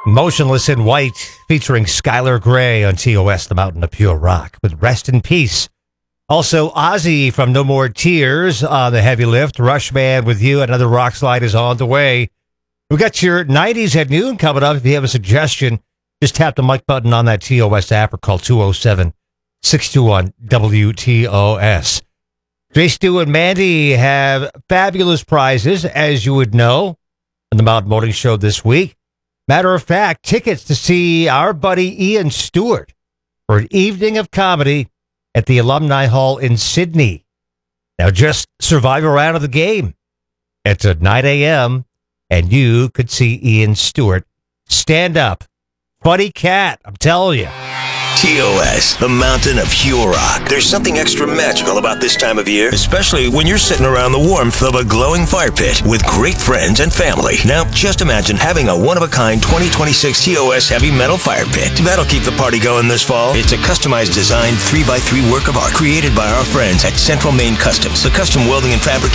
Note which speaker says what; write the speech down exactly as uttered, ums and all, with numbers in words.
Speaker 1: Motionless in White, featuring Skylar Grey on T O S, The Mountain of Pure Rock, with Rest in Peace. Also, Ozzy from No More Tears on the Heavy Lift. Rushman with You, Another Rock Slide is on the way. We got your nineties at noon coming up. If you have a suggestion, just tap the mic button on that T O S app or call two oh seven, six two one, W T O S. Jay Stu and Mandy have fabulous prizes, as you would know, on the Mountain Morning Show this week. Matter of fact, tickets to see our buddy Ian Stewart for an evening of comedy at the Alumni Hall in Sydney. Now, just survive a round of the game. It's at nine a.m., and you could see Ian Stewart stand up. Funny cat, I'm telling you.
Speaker 2: T O S, the Mountain of Pure Rock. There's something extra magical about this time of year, especially when you're sitting around the warmth of a glowing fire pit with great friends and family. Now, just imagine having a one-of-a-kind twenty twenty-six T O S heavy metal fire pit. That'll keep the party going this fall. It's a customized design three by three work of art created by our friends at Central Maine Customs. The custom welding and fabrication